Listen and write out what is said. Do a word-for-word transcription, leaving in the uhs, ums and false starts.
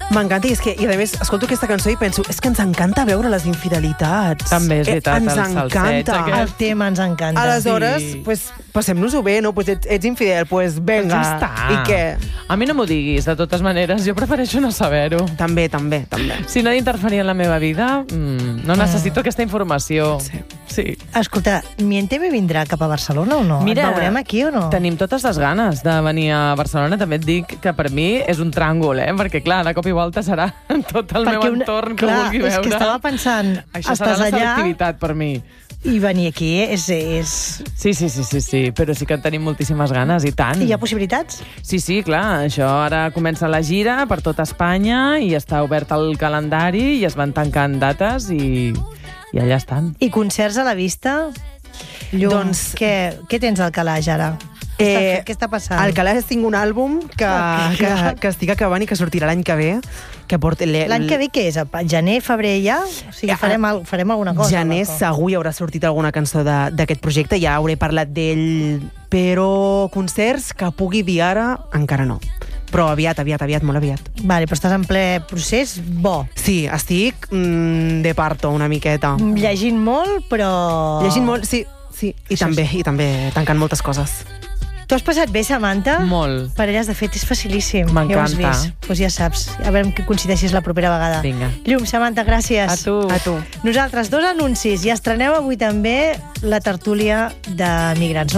M'encanta, i és que, i a més, escolto aquesta cançó i penso, és que ens encanta veure les infidelitats. També és veritat, eh, ens el salseig encanta. aquest. El tema ens encanta. Aleshores, Sí. pues, passem-nos-ho bé, no? Pues ets, ets infidel, pues venga. Ja està. I què? A mi no m'ho diguis, de totes maneres. Jo prefereixo no saber-ho. També, també, també. Si no ha d'interferir en la meva vida, mm, no necessito aquesta informació. Sí. Sí. Escolta, Miénteme vindrà cap a Barcelona o no? Mira, Et veurem aquí o no? Tenim totes les ganes de venir a Barcelona. També et dic que per mi és un tràngol, eh? Perquè, clar, de cop i volta serà tot el meu una- entorn que clar, vulgui és veure. que estava pensant, Això serà estàs la allà selectivitat per mi. i venir aquí és... és... Sí, sí, sí, sí, sí, però sí que en tenim moltíssimes ganes, i tant. I hi ha possibilitats? Sí, sí, clar, això ara comença la gira per tota Espanya i està obert el calendari i es van tancant dates i, i allà estan. I concerts a la vista? Llum, Doncs- què, què tens al calaix ara? Què, Eh, està, què està passant? Al calaix tinc un àlbum que, Ah, que, clar. que estic acabant i que sortirà l'any que ve. Que porta, L'any que ve què és? Gener, febrer ja? O sigui, Ja, farem, al, farem alguna cosa. Gener Marco. segur hi haurà sortit alguna cançó de- d'aquest projecte, ja hauré parlat d'ell, però concerts que pugui dir ara, encara no. Però aviat, aviat, aviat, molt aviat. Vale, però estàs en ple procés bo. Sí, estic mm, de parto una miqueta. Llegint molt, però... Llegint molt, sí, sí. I Això també, i també tancant moltes coses. Tu has passat bé, Samantha? Molt. Parelles, de fet, és facilíssim. M'encanta. Ja ho has vist. Doncs pues ja saps. A veure que coincideixis la propera vegada. Vinga. Llum, Samantha, gràcies. A tu. A tu. Nosaltres, dos anuncis. I estreneu avui també la tertúlia de migrants.